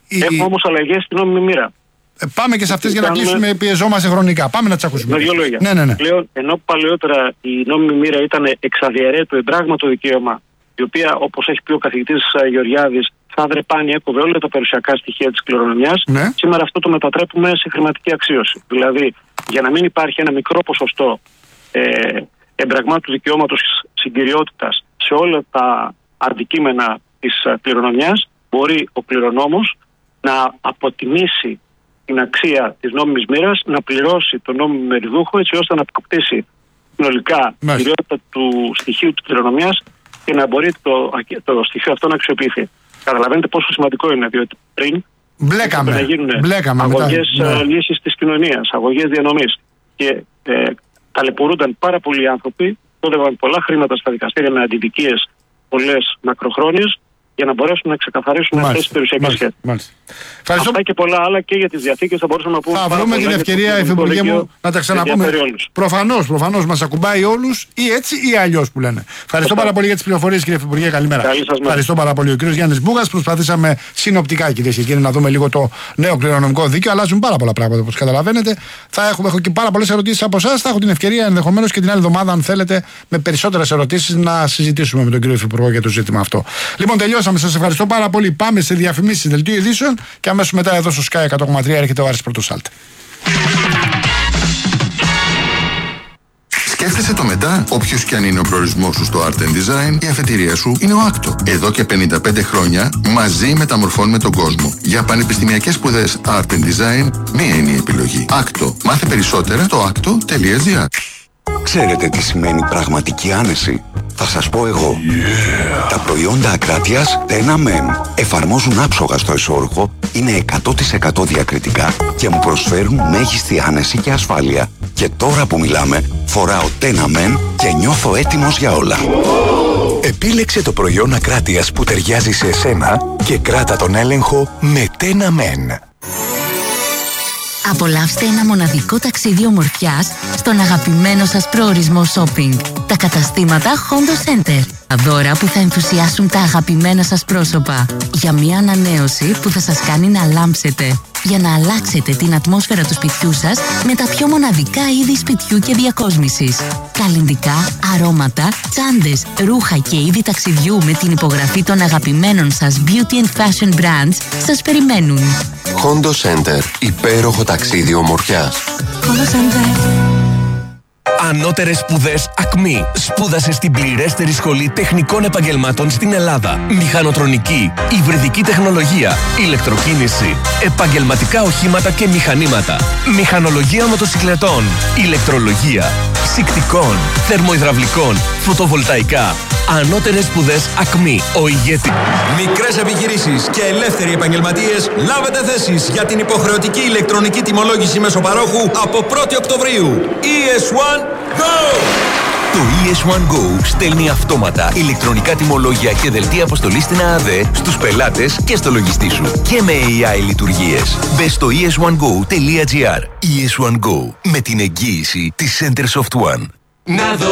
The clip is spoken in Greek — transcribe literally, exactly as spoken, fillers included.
η... Έχουμε όμως αλλαγές στην νόμιμη μοίρα. Ε, πάμε και σε αυτές για να κάνουμε... κλείσουμε, πιεζόμαστε χρονικά. Πάμε να τις ακούσουμε. Με δύο λόγια. Ναι, ναι, ναι. Πλέον, ενώ παλαιότερα η νόμιμη μοίρα ήταν εξαδιαιρέτω εμπράγματο δικαίωμα, η οποία, όπως έχει πει ο καθηγητής Γεωργιάδης, θα δρεπάνει, έκοβε όλα τα περιουσιακά στοιχεία της κληρονομιάς. Ναι. Σήμερα αυτό το μετατρέπουμε σε χρηματική αξίωση. Δηλαδή, για να μην υπάρχει ένα μικρό ποσοστό ε, εμπραγμάτου δικαιώματος συγκυριότητας σε όλα τα αντικείμενα της κληρονομιάς, μπορεί ο κληρονόμος να αποτιμήσει την αξία της νόμιμης μοίρας, να πληρώσει τον νόμιμο μεριδούχο, έτσι ώστε να αποκτήσει συνολικά την κυριότητα του στοιχείου της κληρονομιάς και να μπορεί το, το στοιχείο αυτό να αξιοποιηθεί. Καταλαβαίνετε πόσο σημαντικό είναι, διότι πριν μπλέκαμε, να γίνουν μπλέκαμε αγωγές ναι. λύσης της κοινωνίας, αγωγές διανομής και ε, ταλαιπωρούνταν πάρα πολλοί άνθρωποι, κόδευαν πολλά χρήματα στα δικαστήρια με αντιδικίες πολλές μακροχρόνιες, για να μπορέσουν να ξεκαθαρίσουν αυτές τις περιουσιακές σχέσεις. Αυτά και πολλά άλλα και για τις διαθήκες θα μπορούσαμε να πούμε. Θα βρούμε την ευκαιρία, Υφυπουργέ μου, να τα ξαναπούμε. Προφανώς, προφανώς μας ακουμπάει όλους ή έτσι ή αλλιώς που λένε. Ευχαριστώ πάρα πολύ για τις πληροφορίες, κύριε Υφυπουργέ. Καλημέρα. Ευχαριστώ πάρα πολύ. Ο κύριος Γιάννης Μπούγας. Προσπαθήσαμε συνοπτικά, κυρίες και κύριοι, να δούμε λίγο το νέο κληρονομικό δίκαιο. Αλλάζουν πάρα πολλά πράγματα, όπως καταλαβαίνετε. Θα έχουμε, έχω και πάρα πολλές ερωτήσεις από εσάς. Θα έχω την ευκαιρία ενδεχομένως και την άλλη εβδομάδα, αν θέλετε, με περισσότερες ερωτήσεις να συζητήσουμε με τον κύριο Υφυπουργό για το ζήτημα αυτό. Λοιπόν, τελειώσαμε. Σας ευχαριστώ πάρα πολύ. Πάμε σε διαφημίσεις δελτίου ειδήσεων και αμέσως μετά εδώ στο Sky εκατό κόμμα τρία έρχεται ο Άρης Πρωτοσάλτη. Σκέφτεσαι το μετά. Όποιος κι αν είναι ο προορισμός σου στο Art and Design, η αφετηρία σου είναι ο άκτο. Εδώ και πενήντα πέντε χρόνια μαζί μεταμορφώνουμε τον κόσμο. Για πανεπιστημιακές σπουδές Art and Design, μία είναι η επιλογή. άκτο. Μάθε περισσότερα στο άκτο τελεία τζι άρ. Ξέρετε τι σημαίνει πραγματική άνεση? Θα σας πω εγώ. Yeah. Τα προϊόντα Ακράτειας Τένα Μεν εφαρμόζουν άψογα στο εσώρουχο, είναι εκατό τοις εκατό διακριτικά και μου προσφέρουν μέγιστη άνεση και ασφάλεια. Και τώρα που μιλάμε, φοράω Τένα Μεν και νιώθω έτοιμος για όλα. Επίλεξε το προϊόν Ακράτειας που ταιριάζει σε εσένα και κράτα τον έλεγχο με Τένα Μεν. Απολαύστε ένα μοναδικό ταξίδι ομορφιάς στον αγαπημένο σας προορισμό shopping. Τα καταστήματα Hondo Center. Δώρα που θα ενθουσιάσουν τα αγαπημένα σας πρόσωπα. Για μια ανανέωση που θα σας κάνει να λάμψετε. Για να αλλάξετε την ατμόσφαιρα του σπιτιού σας με τα πιο μοναδικά είδη σπιτιού και διακόσμησης. Καλλυντικά, αρώματα, τσάντες, ρούχα και είδη ταξιδιού με την υπογραφή των αγαπημένων σας beauty and fashion brands σας περιμένουν. Hondo Center. Υπέροχο ταξίδι ομορφιάς. Hondo Center. Ανώτερες σπουδές Ακμή. Σπούδασε στην πληρέστερη σχολή τεχνικών επαγγελμάτων στην Ελλάδα. Μηχανοτρονική, υβριδική τεχνολογία, ηλεκτροκίνηση, επαγγελματικά οχήματα και μηχανήματα, μηχανολογία μοτοσυκλετών, ηλεκτρολογία, ψυκτικών, θερμοϊδραυλικών, φωτοβολταϊκά. Ανώτερες σπουδές Ακμή. Ο ηγέτη. Μικρές επιχειρήσεις και ελεύθεροι επαγγελματίες, λάβετε θέσεις για την υποχρεωτική ηλεκτρονική τιμολόγηση μεσοπαρόχου από πρώτη Οκτωβρίου. ι ες One Go! Το ι ες One Go στέλνει αυτόματα ηλεκτρονικά τιμολόγια και δελτία αποστολής στην ΑΑΔΕ στους πελάτες και στο λογιστή σου. Και με έι άι λειτουργίες. Μπες στο ι ες one go τελεία τζι άρ. ι ες One Go. Με την εγγύηση της Center Soft One. Να δω.